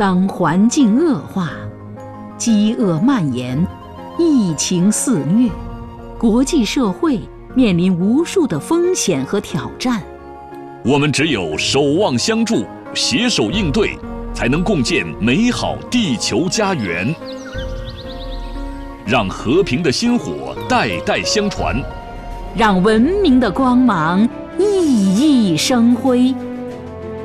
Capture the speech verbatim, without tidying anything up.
当环境恶化，饥饿蔓延，疫情肆虐，国际社会面临无数的风险和挑战。 我们只有守望相助，携手应对，才能共建美好地球家园。让和平的薪火代代相传， 让文明的光芒熠熠生辉。